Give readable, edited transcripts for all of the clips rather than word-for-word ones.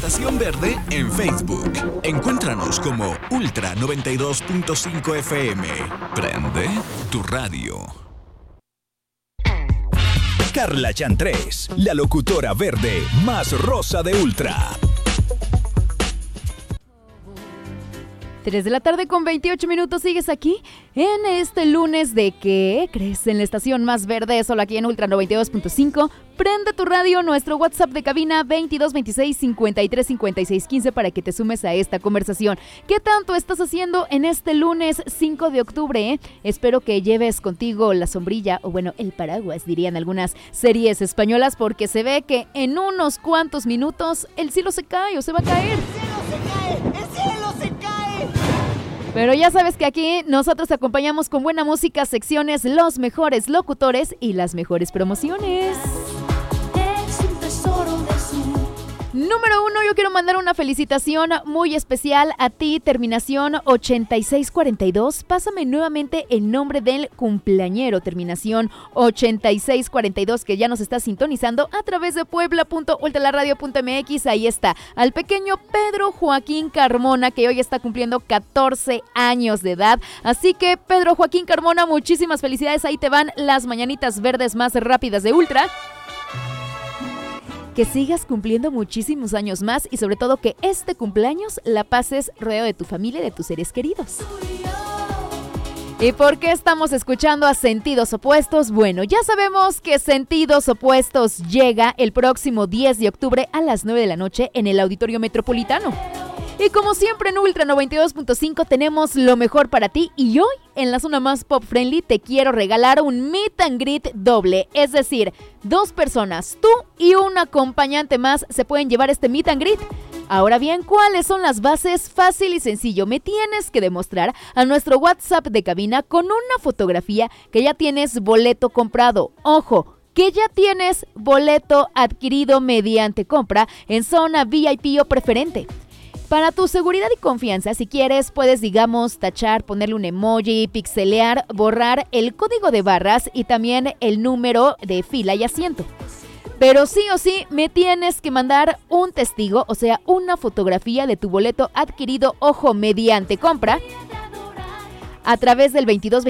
Estación Verde en Facebook. Encuéntranos como Ultra 92.5 FM. Prende tu radio. Carla Chantrés, la locutora verde más rosa de Ultra. 3 de la tarde con 28 minutos, sigues aquí en este lunes de ¿qué crees? En la estación más verde, solo aquí en Ultra 92.5. Prende tu radio, nuestro WhatsApp de cabina 2226-535615 para que te sumes a esta conversación. ¿Qué tanto estás haciendo en este lunes 5 de octubre? Espero que lleves contigo la sombrilla, o bueno, el paraguas, dirían algunas series españolas, porque se ve que en unos cuantos minutos el cielo se cae o se va a caer. ¡El cielo se cae! ¡El cielo se cae! Pero ya sabes que aquí nosotros te acompañamos con buena música, secciones, los mejores locutores y las mejores promociones. Número 1, yo quiero mandar una felicitación muy especial a ti, terminación 8642. Pásame nuevamente el nombre del cumpleañero, terminación 8642, que ya nos está sintonizando a través de puebla.ultralaradio.mx. Ahí está, al pequeño Pedro Joaquín Carmona, que hoy está cumpliendo 14 años de edad. Así que, Pedro Joaquín Carmona, muchísimas felicidades. Ahí te van las mañanitas verdes más rápidas de Ultra. Que sigas cumpliendo muchísimos años más y sobre todo que este cumpleaños la pases rodeado de tu familia y de tus seres queridos. ¿Y por qué estamos escuchando a Sentidos Opuestos? Bueno, ya sabemos que Sentidos Opuestos llega el próximo 10 de octubre a las 9 de la noche en el Auditorio Metropolitano. Y como siempre en Ultra 92.5 tenemos lo mejor para ti y hoy en la zona más pop friendly te quiero regalar un meet and greet doble, es decir, 2 personas, tú y un acompañante más se pueden llevar este meet and greet. Ahora bien, ¿cuáles son las bases? Fácil y sencillo, me tienes que demostrar a nuestro WhatsApp de cabina con una fotografía que ya tienes boleto comprado. ¡Ojo! Que ya tienes boleto adquirido mediante compra en zona VIP o preferente. Para tu seguridad y confianza, si quieres, puedes, digamos, tachar, ponerle un emoji, pixelear, borrar el código de barras y también el número de fila y asiento. Pero sí o sí, me tienes que mandar un testigo, o sea, una fotografía de tu boleto adquirido, ojo, mediante compra, a través del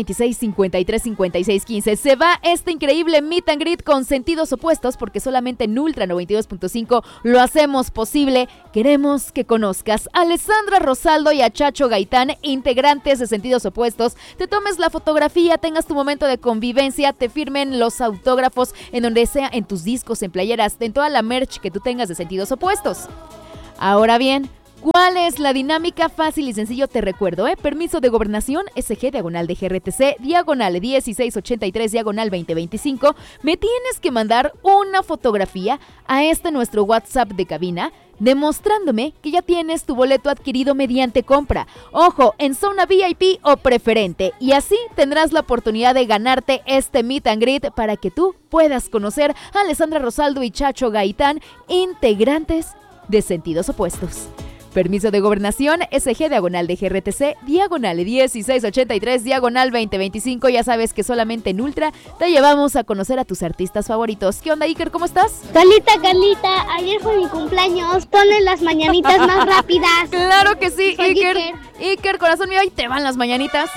2226-535615. Se va este increíble meet and greet con Sentidos Opuestos porque solamente en Ultra 92.5 lo hacemos posible. Queremos que conozcas a Alessandra Rosaldo y a Chacho Gaitán, integrantes de Sentidos Opuestos. Te tomes la fotografía, tengas tu momento de convivencia, te firmen los autógrafos en donde sea, en tus discos, en playeras, en toda la merch que tú tengas de Sentidos Opuestos. Ahora bien, ¿cuál es la dinámica? Fácil y sencillo, te recuerdo, permiso de gobernación, SG, diagonal de GRTC, diagonal 1683, diagonal 2025. Me tienes que mandar una fotografía a nuestro WhatsApp de cabina, demostrándome que ya tienes tu boleto adquirido mediante compra. Ojo, en zona VIP o preferente. Y así tendrás la oportunidad de ganarte este meet and greet para que tú puedas conocer a Alessandra Rosaldo y Chacho Gaitán, integrantes de Sentidos Opuestos. Permiso de gobernación, SG, diagonal de GRTC, diagonal 1683, diagonal 2025. Ya sabes que solamente en Ultra te llevamos a conocer a tus artistas favoritos. ¿Qué onda, Iker? ¿Cómo estás? Carlita, ayer fue mi cumpleaños. Ponle las mañanitas más rápidas. Claro que sí, Soy Iker, corazón mío, ahí te van las mañanitas.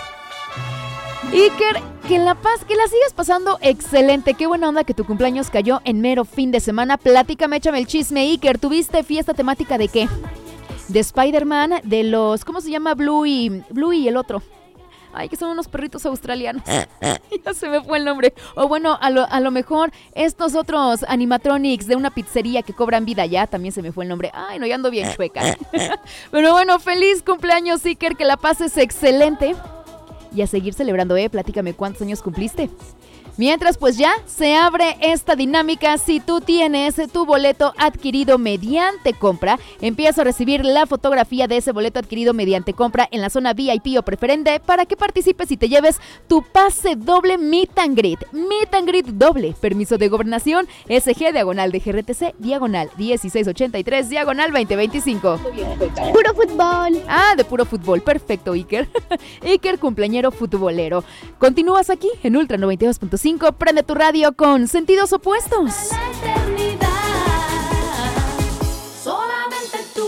Iker, que la sigas pasando excelente. Qué buena onda que tu cumpleaños cayó en mero fin de semana. Platícame, échame el chisme, Iker. ¿Tuviste fiesta temática de qué? De Spider-Man, de los, ¿cómo se llama? Blue y el otro. Ay, que son unos perritos australianos. Ya se me fue el nombre. O bueno, a lo mejor estos otros animatronics de una pizzería que cobran vida ya, también se me fue el nombre. Ay, no, ya ando bien chueca. Pero bueno, feliz cumpleaños, Iker, que la pases excelente. Y a seguir celebrando, platícame cuántos años cumpliste. Mientras, pues ya se abre esta dinámica. Si tú tienes tu boleto adquirido mediante compra, empiezas a recibir la fotografía de ese boleto adquirido mediante compra en la zona VIP o preferente para que participes y te lleves tu pase doble meet and greet. Meet and greet doble. Permiso de gobernación, SG, diagonal de GRTC, diagonal 1683, diagonal 2025. Puro fútbol. Ah, de puro fútbol. Perfecto, Iker. Iker, cumpleañero futbolero. Continúas aquí en Ultra 92.5. Prende tu radio con Sentidos Opuestos. Solamente tú.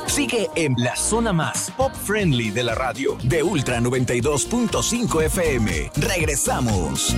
Sigue en la zona más pop friendly de la radio. De Ultra 92.5 FM. Regresamos.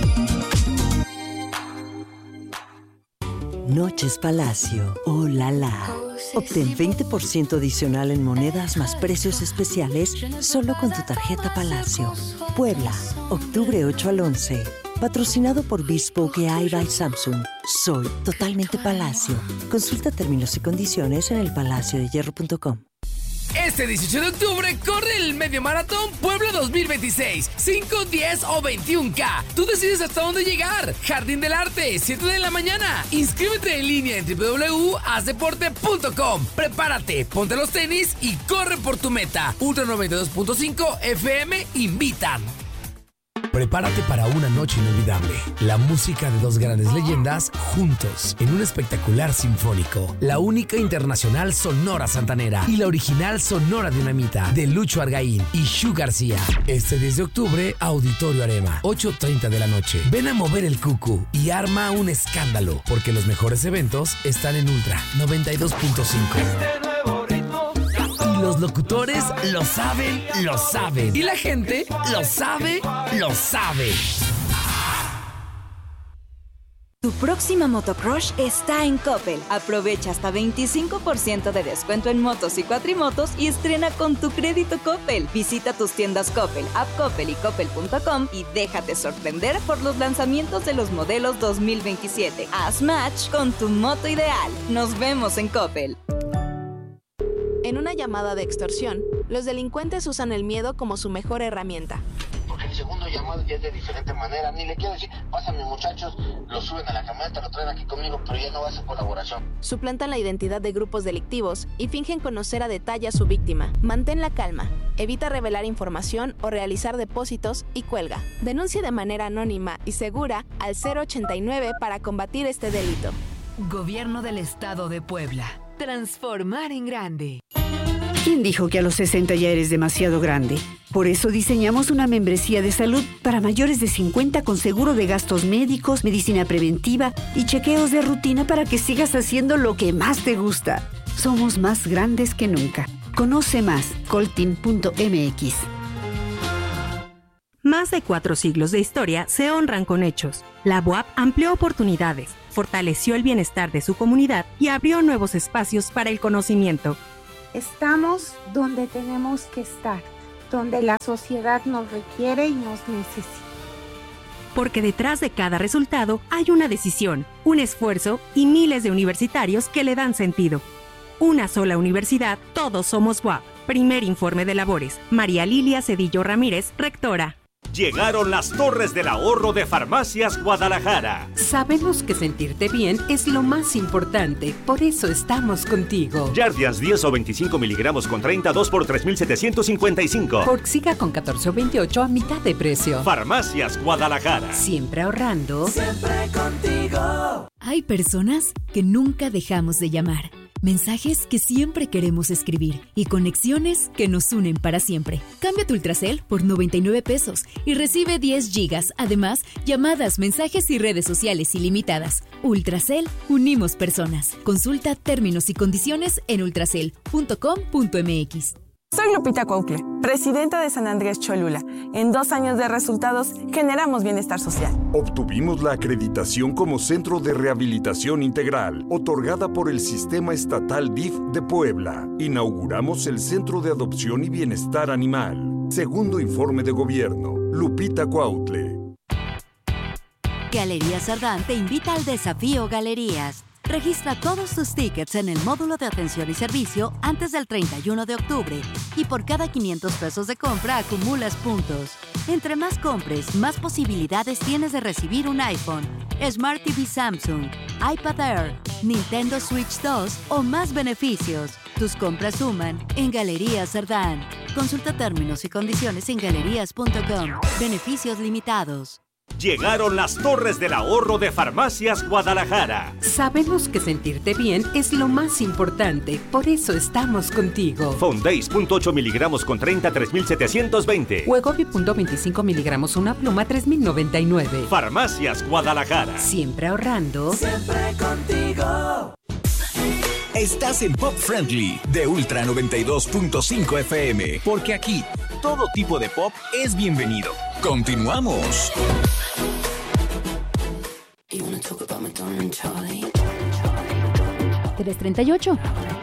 Noches Palacio. Oh, la la. Obtén 20% adicional en monedas más precios especiales solo con tu tarjeta Palacio. Puebla, octubre 8 al 11. Patrocinado por Bespoke AI by Samsung. Soy totalmente Palacio. Consulta términos y condiciones en elpalaciodehierro.com. Este 18 de octubre corre el Medio Maratón Puebla 2026. 5, 10 o 21K. Tú decides hasta dónde llegar. Jardín del Arte, 7 de la mañana. Inscríbete en línea en www.hazdeporte.com. Prepárate, ponte los tenis y corre por tu meta. Ultra 92.5 FM invitan. Prepárate para una noche inolvidable. La música de dos grandes leyendas juntos en un espectacular sinfónico. La única internacional Sonora Santanera y la original Sonora Dinamita de Lucho Argaín y Shu García. Este 10 de octubre, Auditorio Arema, 8:30 de la noche. Ven a mover el cucu y arma un escándalo, porque los mejores eventos están en Ultra 92.5. Los locutores lo saben, lo saben. Y la gente lo sabe, lo sabe. Tu próxima motocross está en Coppel. Aprovecha hasta 25% de descuento en motos y cuatrimotos y estrena con tu crédito Coppel. Visita tus tiendas Coppel, App Coppel y Coppel.com y déjate sorprender por los lanzamientos de los modelos 2027. Haz match con tu moto ideal. Nos vemos en Coppel. En una llamada de extorsión, los delincuentes usan el miedo como su mejor herramienta. Porque el segundo llamado ya es de diferente manera. Ni le quiero decir, pásame muchachos, lo suben a la camioneta, lo traen aquí conmigo, pero ya no va a ser colaboración. Suplantan la identidad de grupos delictivos y fingen conocer a detalle a su víctima. Mantén la calma, evita revelar información o realizar depósitos y cuelga. Denuncia de manera anónima y segura al 089 para combatir este delito. Gobierno del Estado de Puebla. Transformar en grande. ¿Quién dijo que a los 60 ya eres demasiado grande? Por eso diseñamos una membresía de salud para mayores de 50 con seguro de gastos médicos, medicina preventiva y chequeos de rutina para que sigas haciendo lo que más te gusta. Somos más grandes que nunca. Conoce más, coltin.mx. Más de 4 siglos de historia se honran con hechos. La BUAP amplió oportunidades, fortaleció el bienestar de su comunidad y abrió nuevos espacios para el conocimiento. Estamos donde tenemos que estar, donde la sociedad nos requiere y nos necesita. Porque detrás de cada resultado hay una decisión, un esfuerzo y miles de universitarios que le dan sentido. Una sola universidad, todos somos BUAP. Primer informe de labores. María Lilia Cedillo Ramírez, rectora. Llegaron las Torres del Ahorro de Farmacias Guadalajara. Sabemos que sentirte bien es lo más importante, por eso estamos contigo. Jardiance 10 o 25 miligramos con 32 por 3,755. Forxiga con 14 o 28 a mitad de precio. Farmacias Guadalajara. Siempre ahorrando. Siempre contigo. Hay personas que nunca dejamos de llamar. Mensajes que siempre queremos escribir y conexiones que nos unen para siempre. Cambia tu Ultracel por 99 pesos y recibe 10 gigas. Además, llamadas, mensajes y redes sociales ilimitadas. Ultracel, unimos personas. Consulta términos y condiciones en ultracel.com.mx. Soy Lupita Cuautle, presidenta de San Andrés Cholula. En 2 años de resultados, generamos bienestar social. Obtuvimos la acreditación como Centro de Rehabilitación Integral, otorgada por el Sistema Estatal DIF de Puebla. Inauguramos el Centro de Adopción y Bienestar Animal. Segundo informe de gobierno, Lupita Cuautle. Galerías Sardán te invita al Desafío Galerías. Registra todos tus tickets en el módulo de atención y servicio antes del 31 de octubre y por cada 500 pesos de compra acumulas puntos. Entre más compres, más posibilidades tienes de recibir un iPhone, Smart TV Samsung, iPad Air, Nintendo Switch 2 o más beneficios. Tus compras suman en Galerías Sardán. Consulta términos y condiciones en galerías.com. Beneficios limitados. Llegaron las Torres del Ahorro de Farmacias Guadalajara. Sabemos que sentirte bien es lo más importante, por eso estamos contigo. Fondace .8 miligramos con 30, 3,720. Wegovy .25 miligramos una pluma, 3,099. Farmacias Guadalajara. Siempre ahorrando. Siempre contigo. Estás en Pop Friendly de Ultra 92.5 FM, porque aquí todo tipo de pop es bienvenido. Continuamos. 3:38.